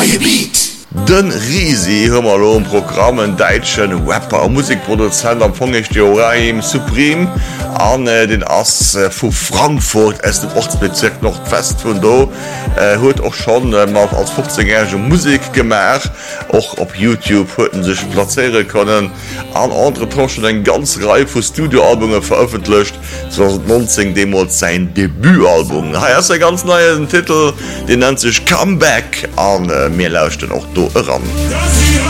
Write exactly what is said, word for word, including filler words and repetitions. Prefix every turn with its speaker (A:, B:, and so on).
A: Gebiet.
B: Den Risi hummer lo Programmen deitschen Rapper Musikproduzent am Fongcht Joraim Supreme an äh, den ass äh, vu Frankfurt ass dem Ortsbezirk noch fest vun do huet äh, och schon äh, mat als fünfzehnjährige Musik gemer och op YouTube hueten sech placéiere können an andere Toschen en ganz Reihe vu Studioalbume veröffentlicht zwanzig neunzehn Demos sein Debütalbum. Ha er ganz neuen Titel, den nennt sich Comeback an äh, mir lauschten auch do ran.